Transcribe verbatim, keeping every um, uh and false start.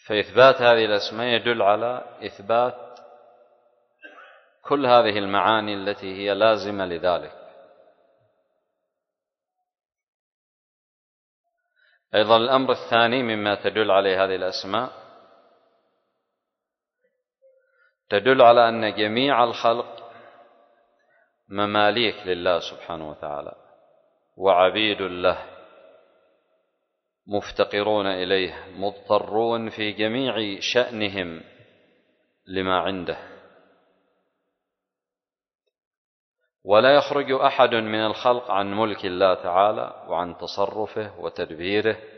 فإثبات هذه الأسماء يدل على إثبات كل هذه المعاني التي هي لازمة لذلك. أيضا الأمر الثاني مما تدل عليه هذه الأسماء، تدل على أن جميع الخلق مماليك لله سبحانه وتعالى وعبيد له، مفتقرون إليه، مضطرون في جميع شأنهم لما عنده، ولا يخرج أحد من الخلق عن ملك الله تعالى وعن تصرفه وتدبيره